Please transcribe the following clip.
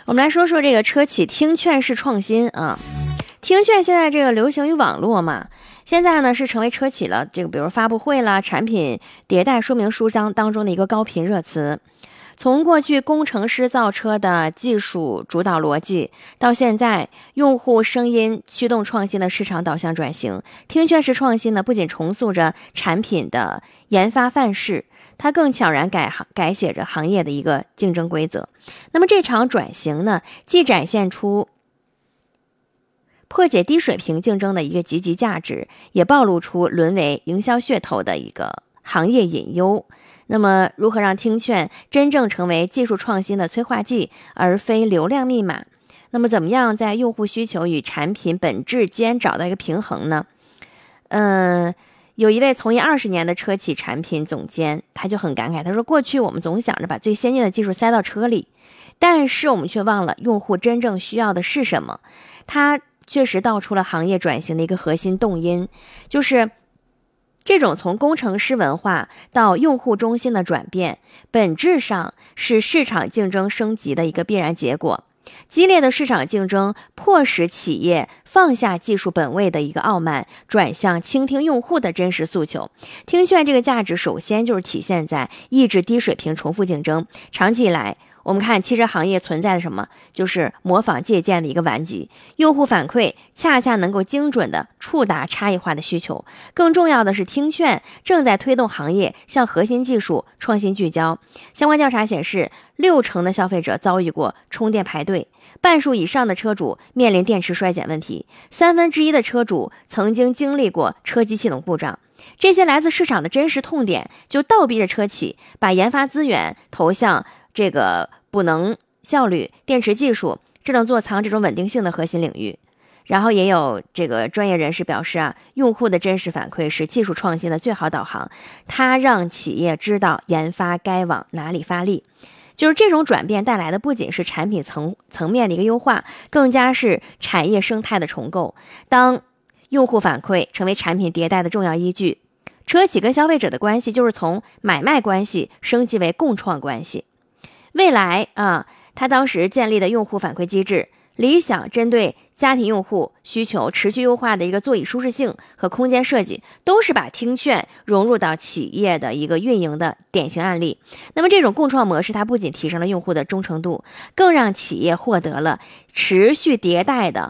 我们来说说这个车企听劝式创新啊。听劝现在这个流行于网络嘛，现在呢是成为车企了这个比如发布会啦、产品迭代说明书当中的一个高频热词。从过去工程师造车的技术主导逻辑，到现在用户声音驱动创新的市场导向转型，听劝式创新呢不仅重塑着产品的研发范式，它更悄然改写着行业的一个竞争规则。那么这场转型呢，既展现出破解低水平竞争的一个积极价值，也暴露出沦为营销噱头的一个行业隐忧。那么如何让听劝真正成为技术创新的催化剂，而非流量密码？那么怎么样在用户需求与产品本质间找到一个平衡呢？有一位从业20年的车企产品总监，他就很感慨，他说过去我们总想着把最先进的技术塞到车里，但是我们却忘了用户真正需要的是什么。他确实道出了行业转型的一个核心动因，就是这种从工程师文化到用户中心的转变，本质上是市场竞争升级的一个必然结果。激烈的市场竞争迫使企业放下技术本位的一个傲慢，转向倾听用户的真实诉求。听劝这个价值首先就是体现在抑制低水平重复竞争。长期以来，我们看汽车行业存在的什么，就是模仿借鉴的一个顽疾。用户反馈恰恰能够精准地触达差异化的需求。更重要的是，听劝正在推动行业向核心技术创新聚焦。相关调查显示，60%的消费者遭遇过充电排队，半数以上的车主面临电池衰减问题，1/3的车主曾经经历过车机系统故障。这些来自市场的真实痛点，就倒逼着车企把研发资源投向这个补能效率、电池技术、智能座舱这种稳定性的核心领域。然后也有这个专业人士表示用户的真实反馈是技术创新的最好导航，它让企业知道研发该往哪里发力。就是这种转变带来的不仅是产品层面的一个优化，更加是产业生态的重构。当用户反馈成为产品迭代的重要依据，车企跟消费者的关系就是从买卖关系升级为共创关系。未来他当时建立的用户反馈机制，理想针对家庭用户需求持续优化的一个座椅舒适性和空间设计，都是把听劝融入到企业的一个运营的典型案例。那么这种共创模式，它不仅提升了用户的忠诚度，更让企业获得了持续迭代的